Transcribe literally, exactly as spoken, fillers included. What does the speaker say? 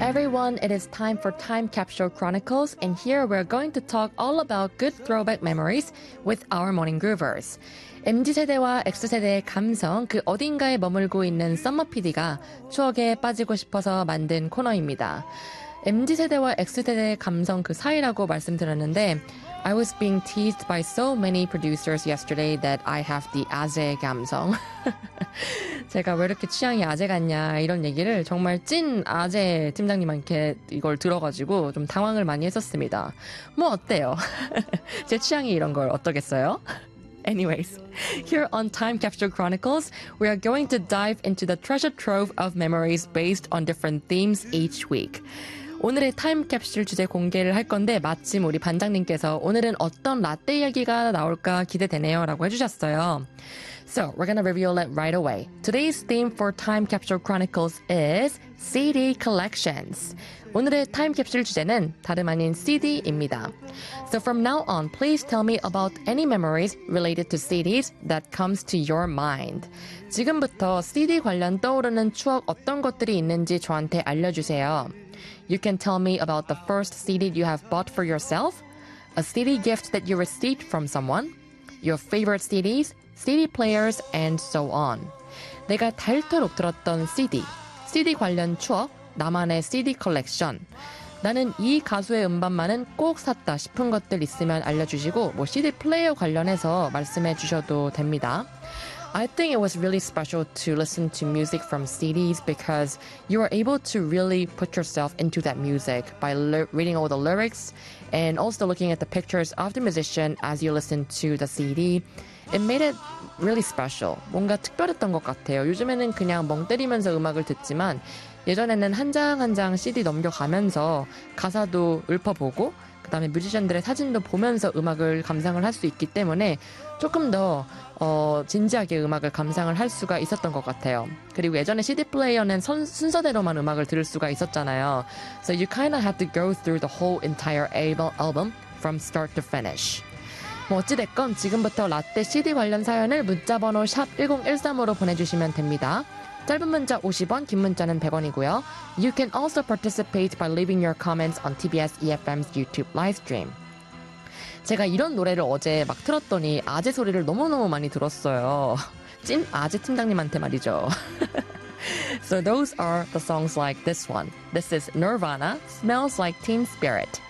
everyone, it is time for Time Capsule Chronicles, and here we're going to talk all about good throwback memories with our morning groovers. 엠지세대와 X세대의 감성, 그 어딘가에 머물고 있는 썸머 피디가 추억에 빠지고 싶어서 만든 코너입니다. 엠지세대와 X세대의 감성 그 사이라고 말씀드렸는데 I was being teased by so many producers yesterday that I have the 아재 감성. 제가 왜 이렇게 취향이 아재 같냐 이런 얘기를 정말 찐 아재 팀장님한테 이걸 들어가지고 좀 당황을 많이 했었습니다. 뭐 어때요? 제 취향이 이런 걸 어떠겠어요? Anyways, here on Time Capsule Chronicles, we are going to dive into the treasure trove of memories based on different themes each week. 오늘의 타임캡슐 주제 공개를 할 건데 마침 우리 반장님께서 오늘은 어떤 라떼 이야기가 나올까 기대되네요 라고 해주셨어요. So, we're gonna reveal it right away. Today's theme for Time Capsule Chronicles is 씨디 collections. 오늘의 타임캡슐 주제는 다름 아닌 씨디입니다. So from now on, please tell me about any memories related to 씨디s that comes to your mind. 지금부터 씨디 관련 떠오르는 추억 어떤 것들이 있는지 저한테 알려주세요. You can tell me about the first 씨디 you have bought for yourself, a 씨디 gift that you received from someone, your favorite 씨디s, 씨디 players, and so on. 내가 닳도록 들었던 씨디, 씨디 관련 추억, 나만의 씨디 컬렉션. 나는 이 가수의 음반만은 꼭 샀다 싶은 것들 있으면 알려주시고 뭐 씨디 플레이어 관련해서 말씀해 주셔도 됩니다. I think it was really special to listen to music from 씨디s because you are able to really put yourself into that music by le- reading all the lyrics and also looking at the pictures of the musician as you listen to the 씨디. It made it really special. 뭔가 특별했던 것 같아요. 요즘에는 그냥 멍 때리면서 음악을 듣지만 예전에는 한 장 한 장 씨디 넘겨가면서 가사도 읊어보고 그 다음에 뮤지션들의 사진도 보면서 음악을 감상을 할 수 있기 때문에 조금 더 어, 진지하게 음악을 감상을 할 수가 있었던 것 같아요. 그리고 예전에 씨디 플레이어는 선, 순서대로만 음악을 들을 수가 있었잖아요. So you kind of have to go through the whole entire album from start to finish. 뭐 어찌됐건 지금부터 라떼 씨디 관련 사연을 문자번호 샵 일공일삼으로 보내주시면 됩니다. 짧은 문자 오십 원, 긴 문자는 백 원이고요. You can also participate by leaving your comments on 티비에스 이에프엠's YouTube livestream. 제가 이런 노래를 어제 막 틀었더니 아재 소리를 너무너무 많이 들었어요. 찐 아재 팀장님한테 말이죠. So those are the songs like this one. This is Nirvana, Smells Like Teen Spirit.